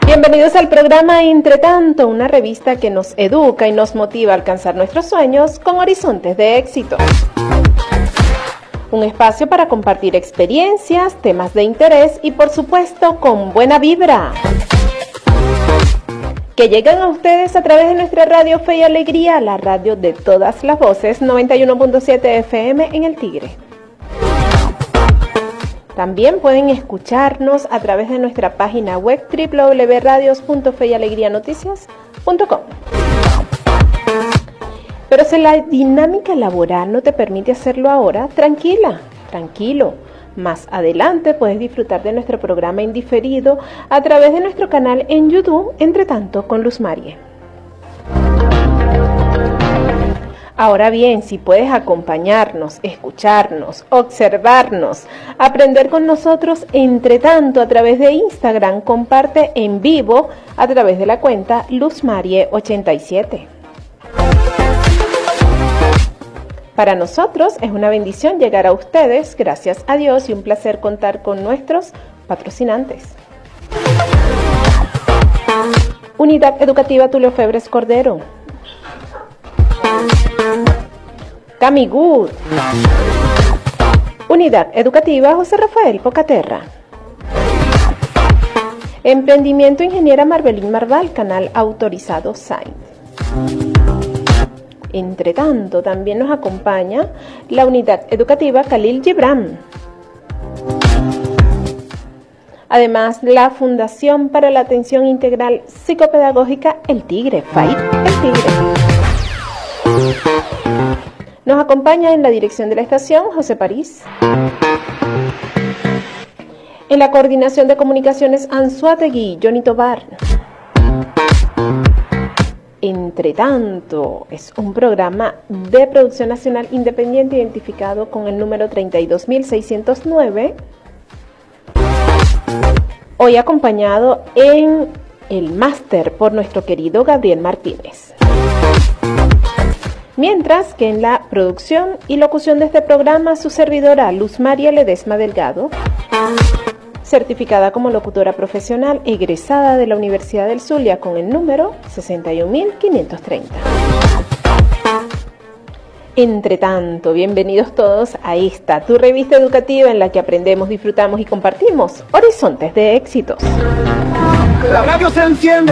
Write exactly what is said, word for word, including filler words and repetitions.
Bienvenidos al programa Entre Tanto, una revista que nos educa y nos motiva a alcanzar nuestros sueños con horizontes de éxito. Un espacio para compartir experiencias, temas de interés y por supuesto con buena vibra. Que llegan a ustedes a través de nuestra radio Fe y Alegría, la radio de todas las voces, noventa y uno punto siete F M en El Tigre. También pueden escucharnos a través de nuestra página web doble u doble u doble u punto radios punto fe y alegría noticias punto com. Pero si la dinámica laboral no te permite hacerlo ahora, tranquila, tranquilo. Más adelante puedes disfrutar de nuestro programa indiferido a través de nuestro canal en YouTube, Entre Tanto con Luz Marie. Ahora bien, si puedes acompañarnos, escucharnos, observarnos, aprender con nosotros, entre tanto, a través de Instagram, comparte en vivo a través de la cuenta Luz Marie ochenta y siete. Para nosotros es una bendición llegar a ustedes, gracias a Dios, y un placer contar con nuestros patrocinantes. Unidad Educativa Tulio Febres Cordero. Camigud. Unidad Educativa José Rafael Pocaterra. Emprendimiento Ingeniera Marbelín Marval, canal autorizado Saint. Entre tanto, también nos acompaña la Unidad Educativa Khalil Gibran. Además, la Fundación para la Atención Integral Psicopedagógica El Tigre, F A I P El Tigre. Nos acompaña en la dirección de la estación José París. En la coordinación de comunicaciones Anzuategui, Johnny Tobar. Entre tanto, es un programa de producción nacional independiente identificado con el número treinta y dos mil seiscientos nueve. Hoy acompañado en el máster por nuestro querido Gabriel Martínez. Mientras que en la producción y locución de este programa, su servidora Luz María Ledesma Delgado, certificada como locutora profesional, egresada de la Universidad del Zulia con el número sesenta y un mil quinientos treinta. Entre tanto, bienvenidos todos a esta, tu revista educativa en la que aprendemos, disfrutamos y compartimos horizontes de éxitos. La radio se enciende.